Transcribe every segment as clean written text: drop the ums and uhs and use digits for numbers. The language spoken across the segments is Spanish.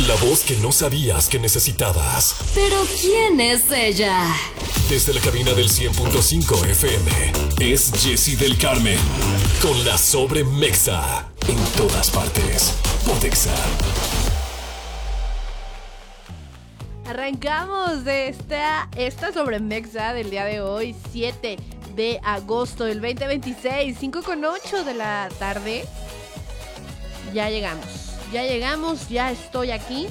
La voz que no sabías que necesitabas. ¿Pero quién es ella? Desde la cabina del 100.5 FM, es Jessy del Carmen. Con la Sobremexa. En todas partes. Pontexa. Arrancamos de esta Sobremexa del día de hoy, 7 de agosto del 2026, 5:08 de la tarde. Ya llegamos, ya estoy aquí.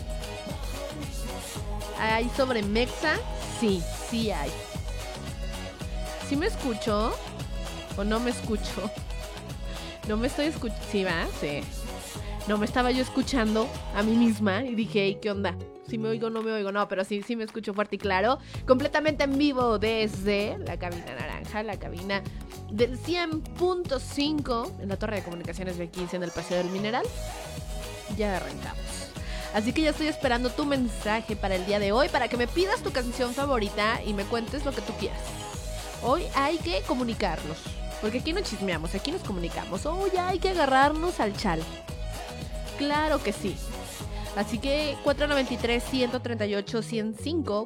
¿Hay Sobremexa? Sí hay. ¿Sí me escucho? ¿O no me escucho? No me estoy escuchando. ¿Sí va? Sí. No me estaba yo escuchando a mí misma y dije, hey, ¿qué onda? ¿Sí me oigo? No me oigo. No, pero sí me escucho fuerte y claro. Completamente en vivo desde la cabina naranja, la cabina del 100.5 en la Torre de Comunicaciones B15 en el Paseo del Mineral. Ya arrancamos. Así que ya estoy esperando tu mensaje para el día de hoy, para que me pidas tu canción favorita y me cuentes lo que tú quieras. Hoy hay que comunicarnos, porque aquí no chismeamos, aquí nos comunicamos. Hoy hay que agarrarnos al chal. Claro que sí. Así que 493-138-105,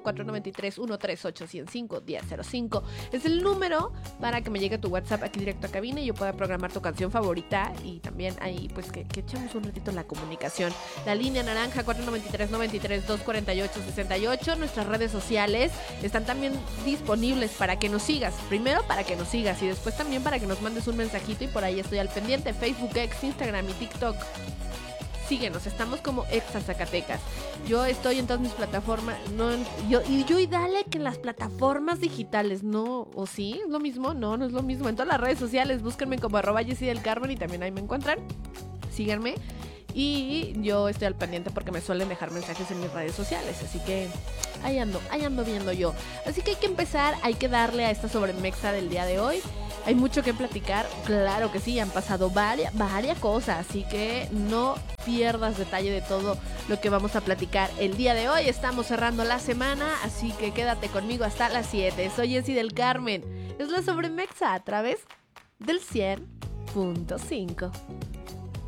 493-138-105, 1005 es el número para que me llegue tu WhatsApp aquí directo a cabina y yo pueda programar tu canción favorita. Y también ahí pues que echemos un ratito la comunicación. La línea naranja 493-93-248-68. Nuestras redes sociales están también disponibles para que nos sigas. Primero para que nos sigas y después también para que nos mandes un mensajito y por ahí estoy al pendiente. Facebook, X, Instagram y TikTok. Síguenos, estamos como Exa Zacatecas. Yo estoy en todas mis plataformas. Yo y dale que en las plataformas digitales, ¿no? ¿O sí? ¿Es lo mismo? No es lo mismo. En todas las redes sociales, búsquenme como @Jessy del Carmen y también ahí me encuentran. Síganme. Y yo estoy al pendiente porque me suelen dejar mensajes en mis redes sociales. Así que ahí ando viendo yo. Así que hay que empezar, hay que darle a esta Sobremexa del día de hoy. Hay mucho que platicar, claro que sí, han pasado varias cosas, así que no pierdas detalle de todo lo que vamos a platicar el día de hoy. Estamos cerrando la semana, así que quédate conmigo hasta las 7. Soy Jessy del Carmen, es la Sobremexa a través del 100.5.